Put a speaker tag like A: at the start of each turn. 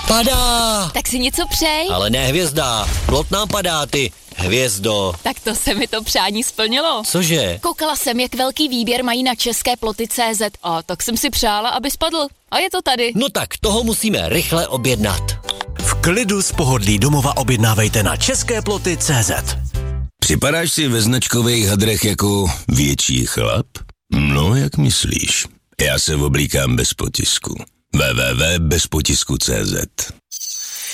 A: Padá!
B: Tak si něco přej.
A: Ale ne hvězda, plot nám padá, ty hvězdo.
B: Tak to se mi to přání splnilo.
A: Cože?
B: Koukala jsem, jak velký výběr mají na české ploty.cz a tak jsem si přála, aby spadl. A je to tady.
A: No tak toho musíme rychle objednat.
C: V klidu z pohodlí domova objednávejte na česképloty.cz.
D: Připadáš si ve značkových hadrech jako větší chlap? No, jak myslíš? Já se oblíkám bez potisku. www.bezpotisku.cz